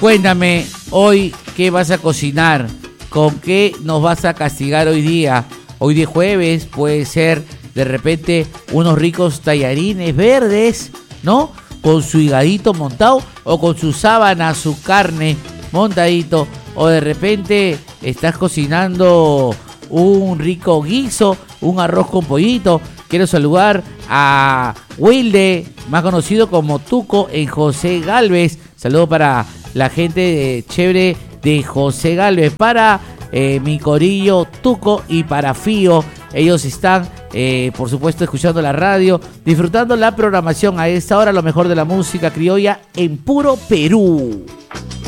Cuéntame, hoy, ¿qué vas a cocinar? ¿Con qué nos vas a castigar hoy día? Hoy de jueves puede ser, de repente, unos ricos tallarines verdes, ¿no? Con su higadito montado o con su sábana, su carne montadito. O de repente estás cocinando un rico guiso, un arroz con pollito. Quiero saludar a Wilde, más conocido como Tuco, en José Galvez. Saludo para la gente chévere de José Galvez, para mi corillo Tuco y para Fío. Ellos están, por supuesto, escuchando la radio, disfrutando la programación a esta hora, lo mejor de la música criolla en puro Perú.